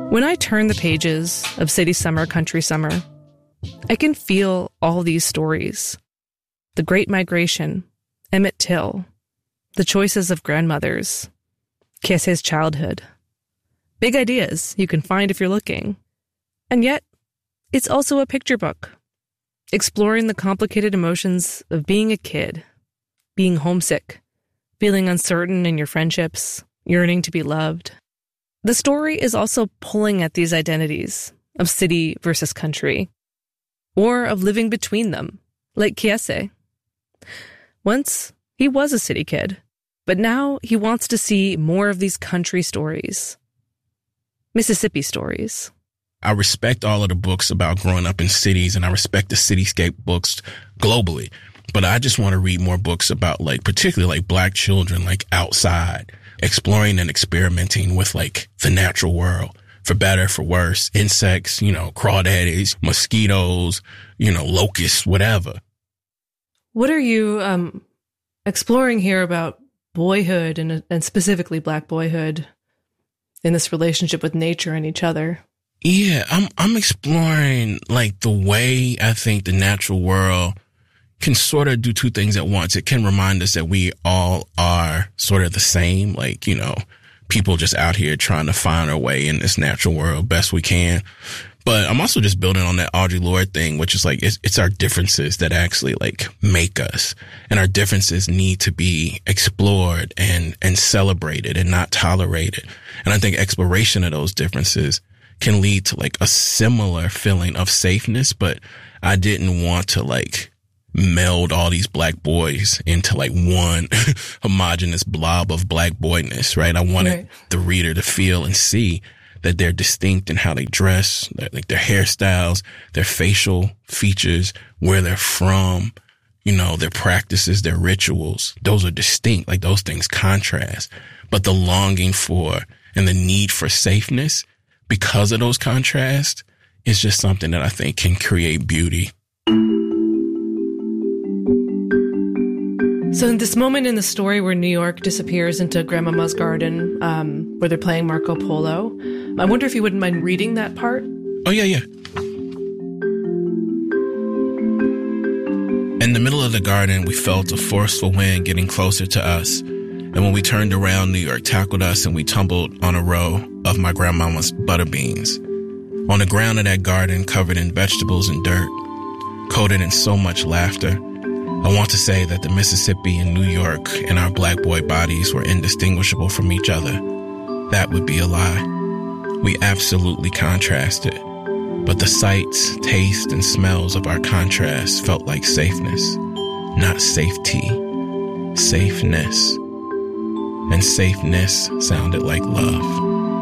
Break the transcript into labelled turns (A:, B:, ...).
A: When I turn the pages of City Summer, Country Summer, I can feel all these stories. The Great Migration, Emmett Till, the choices of grandmothers, Kiese's childhood. Big ideas you can find if you're looking. And yet, it's also a picture book, exploring the complicated emotions of being a kid, being homesick, feeling uncertain in your friendships, yearning to be loved. The story is also pulling at these identities of city versus country, or of living between them, like Kiese. Once, he was a city kid, but now he wants to see more of these country stories, Mississippi stories.
B: I respect all of the books about growing up in cities, and I respect the cityscape books globally. But I just want to read more books about, like, particularly like Black children, like outside, exploring and experimenting with like the natural world, for better, for worse, insects, crawdaddies, mosquitoes, locusts, whatever.
A: What are you exploring here about boyhood and specifically Black boyhood in this relationship with nature and each other?
B: Yeah, I'm exploring like the way I think the natural world can sort of do two things at once. It can remind us that we all are sort of the same, like, people just out here trying to find our way in this natural world best we can. But I'm also just building on that Audre Lorde thing, which is like, it's our differences that actually like make us, and our differences need to be explored and celebrated and not tolerated. And I think exploration of those differences can lead to like a similar feeling of safeness, but I didn't want to like meld all these Black boys into like one homogenous blob of Black boyness, right? I wanted the reader to feel and see that they're distinct in how they dress, like their hairstyles, their facial features, where they're from, their practices, their rituals. Those are distinct, like those things contrast. But the longing for and the need for safeness because of those contrasts is just something that I think can create beauty.
A: So in this moment in the story where New York disappears into Grandmama's garden, where they're playing Marco Polo, I wonder if you wouldn't mind reading that part?
B: Oh, yeah. In the middle of the garden, we felt a forceful wind getting closer to us. And when we turned around, New York tackled us and we tumbled on a row of my grandmama's butter beans. On the ground of that garden, covered in vegetables and dirt, coated in so much laughter, I want to say that the Mississippi and New York and our Black boy bodies were indistinguishable from each other. That would be a lie. We absolutely contrasted, but the sights, tastes, and smells of our contrast felt like safeness, not safety, safeness. And safeness sounded like love.